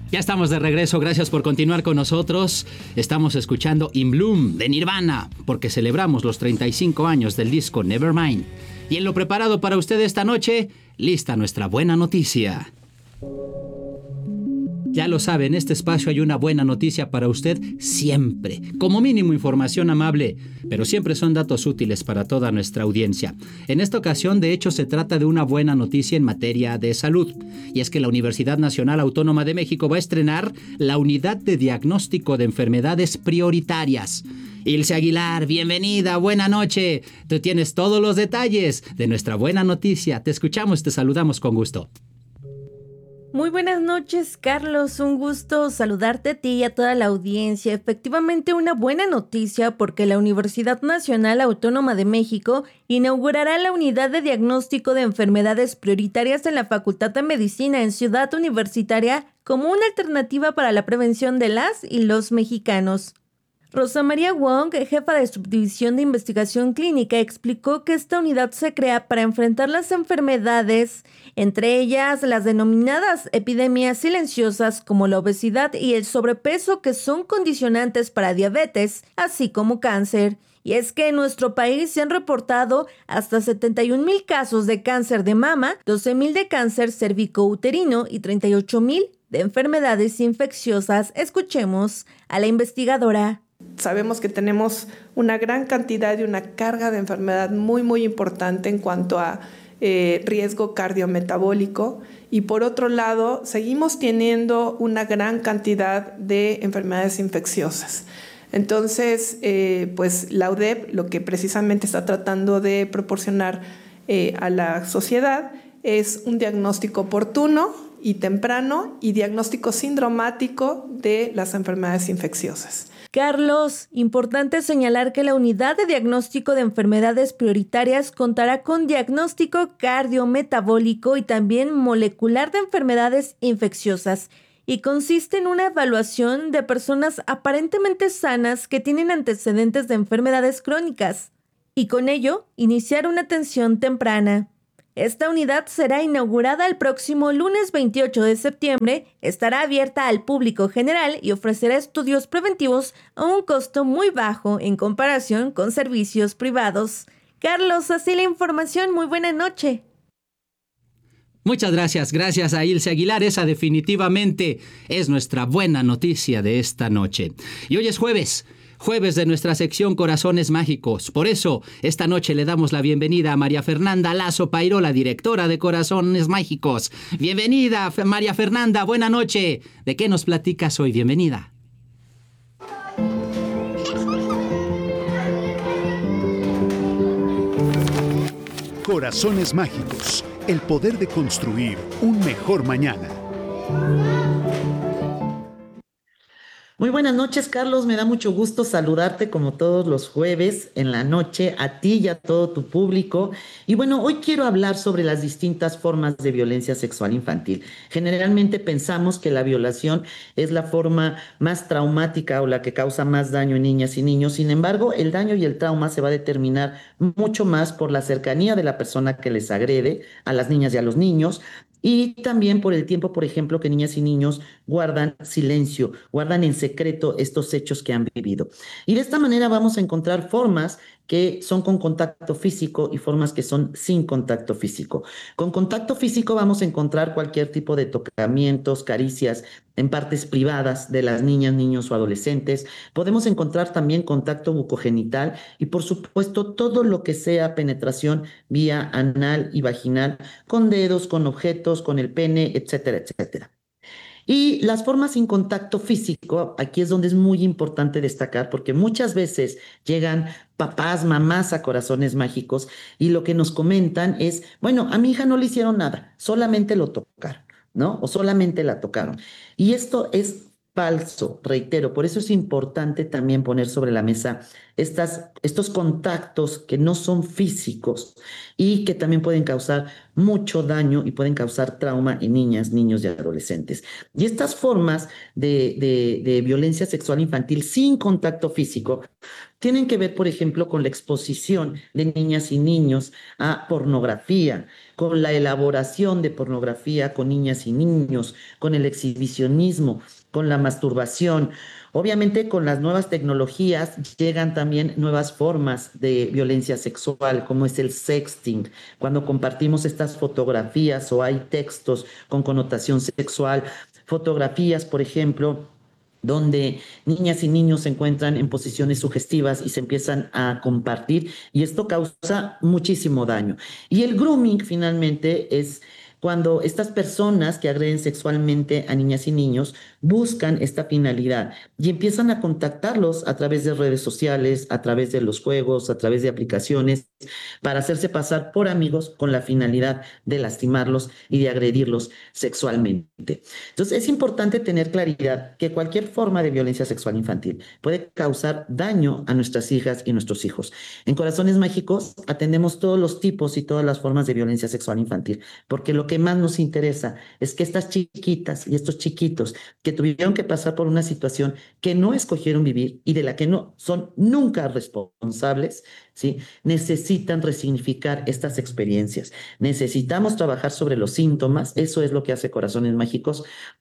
Ya estamos de regreso, gracias por continuar con nosotros. Estamos escuchando In Bloom de Nirvana, porque celebramos los 35 años del disco Nevermind. Y en lo preparado para usted esta noche, lista nuestra buena noticia. Ya lo sabe, en este espacio hay una buena noticia para usted siempre. Como mínimo información amable, pero siempre son datos útiles para toda nuestra audiencia. En esta ocasión, de hecho, se trata de una buena noticia en materia de salud. Y es que la Universidad Nacional Autónoma de México va a estrenar la Unidad de Diagnóstico de Enfermedades Prioritarias. Ilse Aguilar, bienvenida, buena noche. Tú tienes todos los detalles de nuestra buena noticia. Te escuchamos, te saludamos con gusto. Muy buenas noches, Carlos. Un gusto saludarte a ti y a toda la audiencia. Efectivamente, una buena noticia porque la Universidad Nacional Autónoma de México inaugurará la Unidad de Diagnóstico de Enfermedades Prioritarias en la Facultad de Medicina en Ciudad Universitaria como una alternativa para la prevención de las y los mexicanos. Rosa María Wong, jefa de Subdivisión de Investigación Clínica, explicó que esta unidad se crea para enfrentar las enfermedades, entre ellas las denominadas epidemias silenciosas como la obesidad y el sobrepeso, que son condicionantes para diabetes, así como cáncer. Y es que en nuestro país se han reportado hasta 71,000 casos de cáncer de mama, 12,000 de cáncer cervicouterino y 38,000 de enfermedades infecciosas. Escuchemos a la investigadora. Sabemos que tenemos una gran cantidad y una carga de enfermedad muy importante en cuanto a riesgo cardiometabólico, y por otro lado seguimos teniendo una gran cantidad de enfermedades infecciosas. Entonces, pues la UDEP lo que precisamente está tratando de proporcionar a la sociedad es un diagnóstico oportuno y temprano y diagnóstico sindromático de las enfermedades infecciosas. Carlos, importante señalar que la Unidad de Diagnóstico de Enfermedades Prioritarias contará con diagnóstico cardiometabólico y también molecular de enfermedades infecciosas, y consiste en una evaluación de personas aparentemente sanas que tienen antecedentes de enfermedades crónicas, y con ello iniciar una atención temprana. Esta unidad será inaugurada el próximo lunes 28 de septiembre, estará abierta al público general y ofrecerá estudios preventivos a un costo muy bajo en comparación con servicios privados. Carlos, así la información. Muy buena noche. Muchas gracias a Ilse Aguilar. Esa definitivamente es nuestra buena noticia de esta noche. Y hoy es jueves de nuestra sección Corazones Mágicos. Por eso, esta noche le damos la bienvenida a María Fernanda Lazo Pairola, directora de Corazones Mágicos. Bienvenida, María Fernanda, buena noche. ¿De qué nos platicas hoy? Bienvenida. Corazones Mágicos, el poder de construir un mejor mañana. Muy buenas noches, Carlos. Me da mucho gusto saludarte como todos los jueves en la noche, a ti y a todo tu público. Y bueno, hoy quiero hablar sobre las distintas formas de violencia sexual infantil. Generalmente pensamos que la violación es la forma más traumática o la que causa más daño en niñas y niños. Sin embargo, el daño y el trauma se va a determinar mucho más por la cercanía de la persona que les agrede a las niñas y a los niños, y también por el tiempo, por ejemplo, que niñas y niños guardan silencio, guardan en secreto estos hechos que han vivido. Y de esta manera vamos a encontrar formas que son con contacto físico y formas que son sin contacto físico. Con contacto físico vamos a encontrar cualquier tipo de tocamientos, caricias en partes privadas de las niñas, niños o adolescentes. Podemos encontrar también contacto bucogenital y, por supuesto, todo lo que sea penetración vía anal y vaginal, con dedos, con objetos, con el pene, etcétera, etcétera. Y las formas sin contacto físico, aquí es donde es muy importante destacar, porque muchas veces llegan papás, mamás a Corazones Mágicos y lo que nos comentan es, bueno, a mi hija no le hicieron nada, solamente lo tocaron, ¿no? O solamente la tocaron. Y esto es falso, reitero, por eso es importante también poner sobre la mesa estos contactos que no son físicos y que también pueden causar mucho daño y pueden causar trauma en niñas, niños y adolescentes. Y estas formas de violencia sexual infantil sin contacto físico tienen que ver, por ejemplo, con la exposición de niñas y niños a pornografía, con la elaboración de pornografía con niñas y niños, con el exhibicionismo, con la masturbación. Obviamente, con las nuevas tecnologías llegan también nuevas formas de violencia sexual, como es el sexting, cuando compartimos estas fotografías o hay textos con connotación sexual, fotografías, por ejemplo, donde niñas y niños se encuentran en posiciones sugestivas y se empiezan a compartir, y esto causa muchísimo daño. Y el grooming finalmente es cuando estas personas que agreden sexualmente a niñas y niños buscan esta finalidad y empiezan a contactarlos a través de redes sociales, a través de los juegos, a través de aplicaciones, para hacerse pasar por amigos con la finalidad de lastimarlos y de agredirlos sexualmente. Entonces, es importante tener claridad que cualquier forma de violencia sexual infantil puede causar daño a nuestras hijas y nuestros hijos. En Corazones Mágicos atendemos todos los tipos y todas las formas de violencia sexual infantil, porque lo que más nos interesa es que estas chiquitas y estos chiquitos que tuvieron que pasar por una situación que no escogieron vivir y de la que no son nunca responsables, ¿sí?, necesitan resignificar estas experiencias. Necesitamos trabajar sobre los síntomas, eso es lo que hace Corazones Mágicos,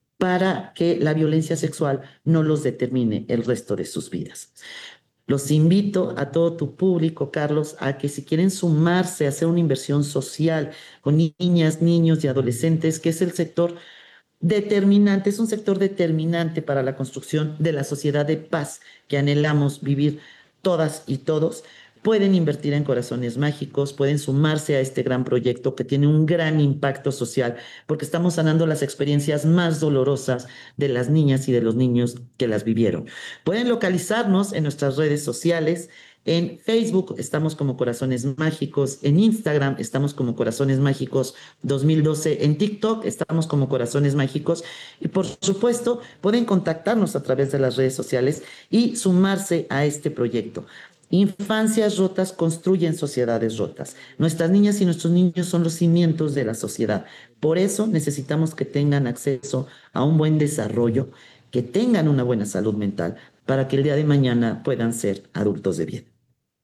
para que la violencia sexual no los determine el resto de sus vidas. Los invito a todo tu público, Carlos, a que si quieren sumarse a hacer una inversión social con niñas, niños y adolescentes, que es el sector determinante, es un sector determinante para la construcción de la sociedad de paz que anhelamos vivir todas y todos, pueden invertir en Corazones Mágicos, pueden sumarse a este gran proyecto que tiene un gran impacto social, porque estamos sanando las experiencias más dolorosas de las niñas y de los niños que las vivieron. Pueden localizarnos en nuestras redes sociales. En Facebook estamos como Corazones Mágicos, en Instagram estamos como Corazones Mágicos 2012, en TikTok estamos como Corazones Mágicos y por supuesto pueden contactarnos a través de las redes sociales y sumarse a este proyecto. Infancias rotas construyen sociedades rotas. Nuestras niñas y nuestros niños son los cimientos de la sociedad. Por eso necesitamos que tengan acceso a un buen desarrollo, que tengan una buena salud mental, para que el día de mañana puedan ser adultos de bien.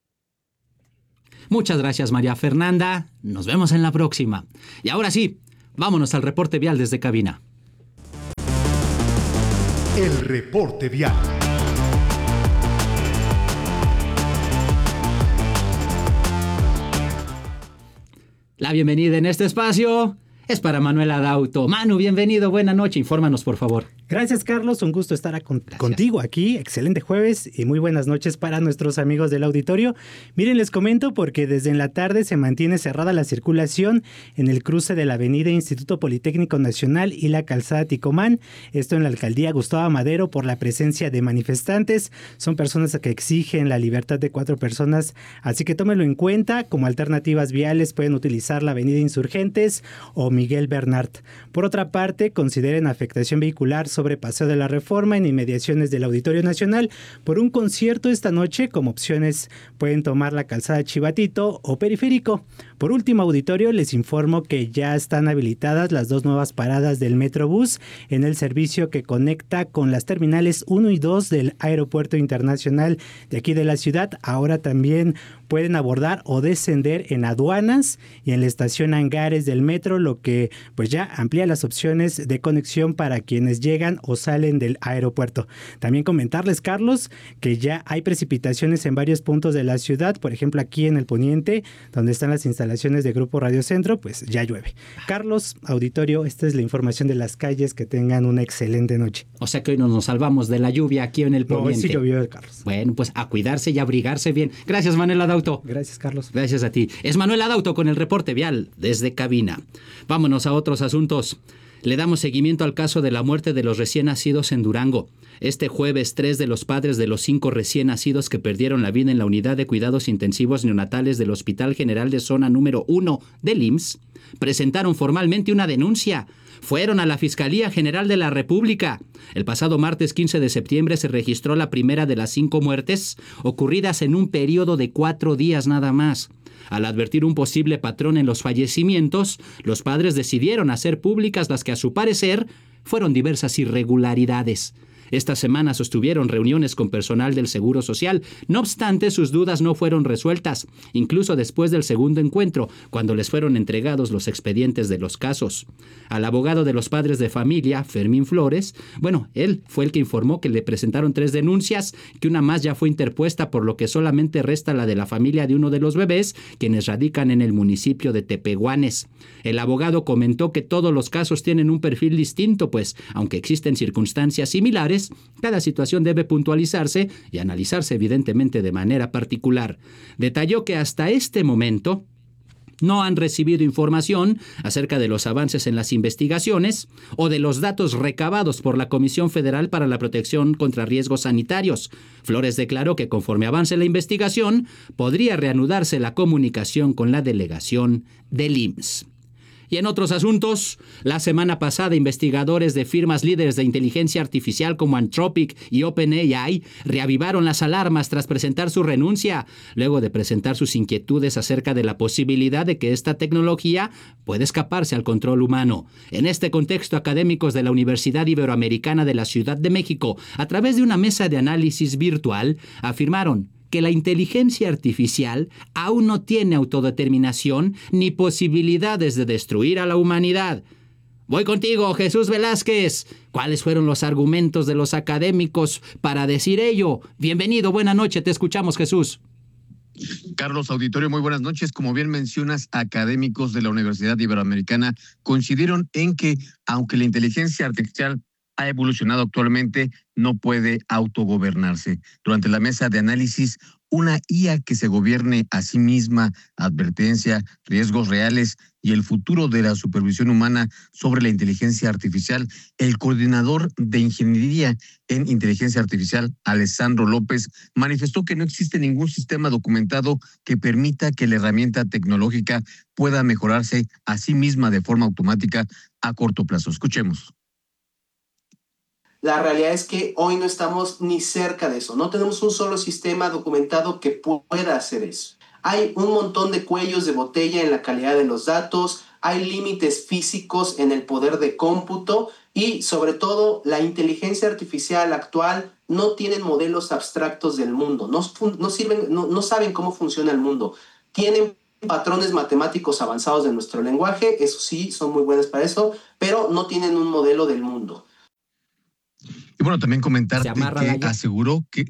Muchas gracias, María Fernanda. Nos vemos en la próxima. Y ahora sí, vámonos al reporte vial desde cabina. El reporte vial. La bienvenida en este espacio es para Manuel Adauto. Manu, bienvenido, buena noche. Infórmanos, por favor. Gracias, Carlos. Un gusto estar contigo aquí. Excelente jueves y muy buenas noches para nuestros amigos del auditorio. Miren, les comento porque desde en la tarde se mantiene cerrada la circulación en el cruce de la avenida Instituto Politécnico Nacional y la calzada Ticomán. Esto en la alcaldía Gustavo Madero por la presencia de manifestantes. Son personas que exigen la libertad de 4 personas, así que tómenlo en cuenta. Como alternativas viales pueden utilizar la avenida Insurgentes o Miguel Bernard. Por otra parte, consideren afectación vehicular sobre Paseo de la Reforma en inmediaciones del Auditorio Nacional por un concierto esta noche. Como opciones pueden tomar la calzada Chivatito o Periférico. Por último, auditorio, les informo que ya están habilitadas las 2 nuevas paradas del Metrobús en el servicio que conecta con las terminales 1 y 2 del Aeropuerto Internacional de aquí de la ciudad. Ahora también pueden abordar o descender en aduanas y en la estación Hangares del metro, lo que pues ya amplía las opciones de conexión para quienes llegan o salen del aeropuerto. También comentarles, Carlos, que ya hay precipitaciones en varios puntos de la ciudad, por ejemplo aquí en el poniente, donde están las instalaciones de Grupo Radio Centro, pues ya llueve. Carlos, auditorio, esta es la información de las calles. Que tengan una excelente noche. O sea que hoy nos salvamos de la lluvia aquí en el poniente. No, sí llovió, Carlos. Bueno, pues a cuidarse y abrigarse bien. Gracias, Manuel Adauto. Gracias, Carlos. Gracias a ti. Es Manuel Adauto con el reporte vial desde cabina. Vámonos a otros asuntos. Le damos seguimiento al caso de la muerte de los recién nacidos en Durango. Este jueves, 3 de los padres de los 5 recién nacidos que perdieron la vida en la unidad de cuidados intensivos neonatales del Hospital General de Zona número 1 del IMSS presentaron formalmente una denuncia. Fueron a la Fiscalía General de la República. El pasado martes 15 de septiembre se registró la primera de las 5 muertes ocurridas en un periodo de 4 días nada más. Al advertir un posible patrón en los fallecimientos, los padres decidieron hacer públicas las que a su parecer fueron diversas irregularidades. Esta semana sostuvieron reuniones con personal del Seguro Social. No obstante, sus dudas no fueron resueltas, incluso después del segundo encuentro, cuando les fueron entregados los expedientes de los casos. Al abogado de los padres de familia, Fermín Flores, él fue el que informó que le presentaron 3 denuncias, que una más ya fue interpuesta, por lo que solamente resta la de la familia de uno de los bebés, quienes radican en el municipio de Tepehuanes. El abogado comentó que todos los casos tienen un perfil distinto, pues, aunque existen circunstancias similares, cada situación debe puntualizarse y analizarse evidentemente de manera particular. Detalló que hasta este momento no han recibido información acerca de los avances en las investigaciones o de los datos recabados por la Comisión Federal para la Protección contra Riesgos Sanitarios. Flores declaró que conforme avance la investigación, podría reanudarse la comunicación con la delegación del IMSS. Y en otros asuntos, la semana pasada investigadores de firmas líderes de inteligencia artificial como Anthropic y OpenAI reavivaron las alarmas tras presentar su renuncia, luego de presentar sus inquietudes acerca de la posibilidad de que esta tecnología puede escaparse al control humano. En este contexto, académicos de la Universidad Iberoamericana de la Ciudad de México, a través de una mesa de análisis virtual, afirmaron que la inteligencia artificial aún no tiene autodeterminación ni posibilidades de destruir a la humanidad. Voy contigo, Jesús Velázquez. ¿Cuáles fueron los argumentos de los académicos para decir ello? Bienvenido, buena noche, te escuchamos, Jesús. Carlos, auditorio, muy buenas noches. Como bien mencionas, académicos de la Universidad Iberoamericana coincidieron en que, aunque la inteligencia artificial ha evolucionado actualmente, no puede autogobernarse. Durante la mesa de análisis, una IA que se gobierne a sí misma, advertencia, riesgos reales y el futuro de la supervisión humana sobre la inteligencia artificial, el coordinador de ingeniería en inteligencia artificial, Alessandro López, manifestó que no existe ningún sistema documentado que permita que la herramienta tecnológica pueda mejorarse a sí misma de forma automática a corto plazo. Escuchemos. La realidad es que hoy no estamos ni cerca de eso. No tenemos un solo sistema documentado que pueda hacer eso. Hay un montón de cuellos de botella en la calidad de los datos, hay límites físicos en el poder de cómputo y, sobre todo, la inteligencia artificial actual no tienen modelos abstractos del mundo, no saben cómo funciona el mundo. Tienen patrones matemáticos avanzados de nuestro lenguaje, eso sí, son muy buenas para eso, pero no tienen un modelo del mundo. Y bueno, también comentarte que aseguró que...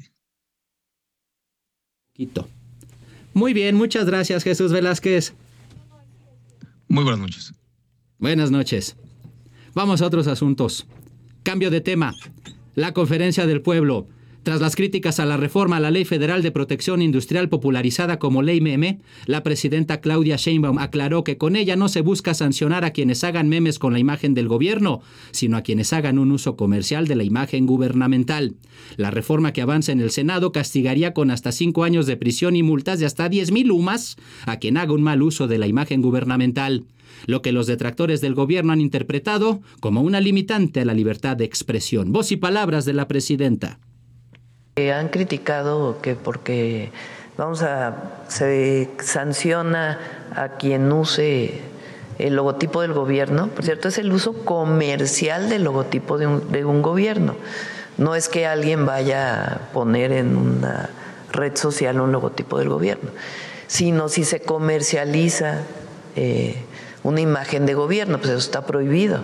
Muy bien, muchas gracias, Jesús Velázquez. Muy buenas noches. Buenas noches. Vamos a otros asuntos. Cambio de tema. La Conferencia del Pueblo. Tras las críticas a la reforma a la Ley Federal de Protección Industrial popularizada como Ley Meme, la presidenta Claudia Sheinbaum aclaró que con ella no se busca sancionar a quienes hagan memes con la imagen del gobierno, sino a quienes hagan un uso comercial de la imagen gubernamental. La reforma que avanza en el Senado castigaría con hasta 5 años de prisión y multas de hasta 10,000 UMAS a quien haga un mal uso de la imagen gubernamental, lo que los detractores del gobierno han interpretado como una limitante a la libertad de expresión. Voz y palabras de la presidenta. Han criticado que porque se sanciona a quien use el logotipo del gobierno. Por cierto, es el uso comercial del logotipo de un gobierno. No es que alguien vaya a poner en una red social un logotipo del gobierno, sino si se comercializa una imagen de gobierno, pues eso está prohibido.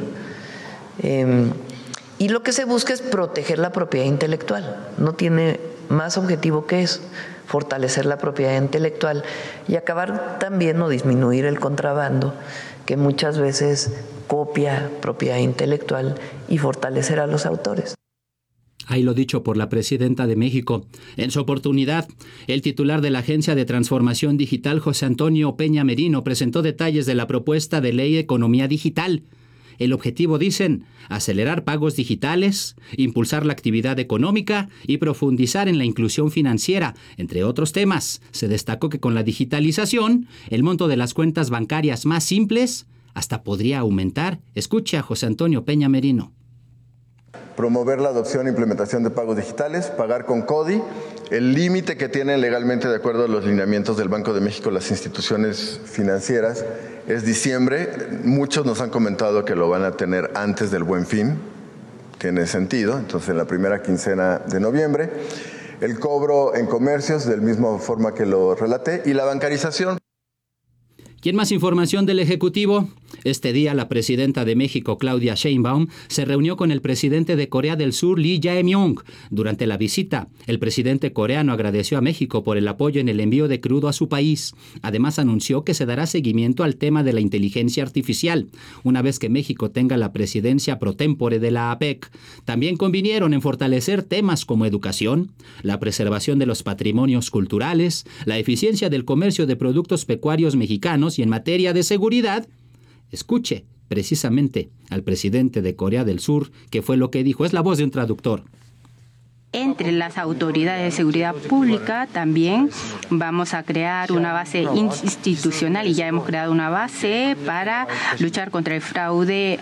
Y lo que se busca es proteger la propiedad intelectual. No tiene más objetivo que eso, fortalecer la propiedad intelectual y acabar también o disminuir el contrabando que muchas veces copia propiedad intelectual y fortalecer a los autores. Ahí lo dicho por la presidenta de México. En su oportunidad, el titular de la Agencia de Transformación Digital, José Antonio Peña Merino, presentó detalles de la propuesta de ley de Economía Digital. El objetivo, dicen, acelerar pagos digitales, impulsar la actividad económica y profundizar en la inclusión financiera, entre otros temas. Se destacó que con la digitalización, el monto de las cuentas bancarias más simples hasta podría aumentar. Escuche a José Antonio Peña Merino. Promover la adopción e implementación de pagos digitales, pagar con CODI, el límite que tienen legalmente de acuerdo a los lineamientos del Banco de México las instituciones financieras es diciembre. Muchos nos han comentado que lo van a tener antes del Buen Fin, tiene sentido, entonces en la primera quincena de noviembre. El cobro en comercios, de la misma forma que lo relaté, y la bancarización. Y en más información del Ejecutivo, este día la presidenta de México, Claudia Sheinbaum, se reunió con el presidente de Corea del Sur, Lee Jae-myung. Durante la visita, el presidente coreano agradeció a México por el apoyo en el envío de crudo a su país. Además, anunció que se dará seguimiento al tema de la inteligencia artificial, una vez que México tenga la presidencia pro tempore de la APEC. También convinieron en fortalecer temas como educación, la preservación de los patrimonios culturales, la eficiencia del comercio de productos pecuarios mexicanos y en materia de seguridad. Escuche precisamente al presidente de Corea del Sur, que fue lo que dijo. Es la voz de un traductor. Entre las autoridades de seguridad pública también vamos a crear una base institucional y ya hemos creado una base para luchar contra el fraude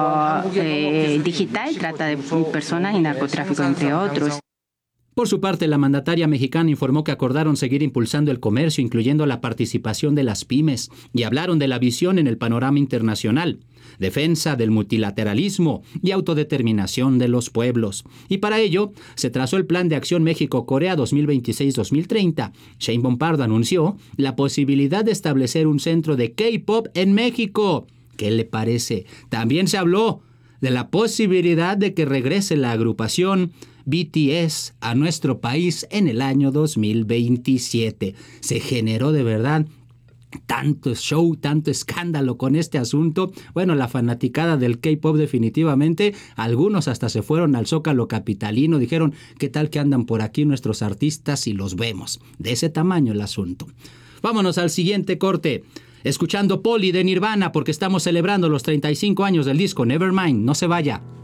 digital, trata de personas y narcotráfico, entre otros. Por su parte, la mandataria mexicana informó que acordaron seguir impulsando el comercio, incluyendo la participación de las pymes, y hablaron de la visión en el panorama internacional, defensa del multilateralismo y autodeterminación de los pueblos. Y para ello, se trazó el Plan de Acción México-Corea 2026-2030. Sheinbaum Pardo anunció la posibilidad de establecer un centro de K-pop en México. ¿Qué le parece? También se habló de la posibilidad de que regrese la agrupación BTS a nuestro país en el año 2027. Se generó de verdad tanto show, tanto escándalo con este asunto. Bueno, la fanaticada del K-pop definitivamente, algunos hasta se fueron al Zócalo capitalino, dijeron, ¿qué tal que andan por aquí nuestros artistas y los vemos? De ese tamaño el asunto. Vámonos al siguiente corte, escuchando Polly de Nirvana, porque estamos celebrando los 35 años del disco Nevermind. No se vaya.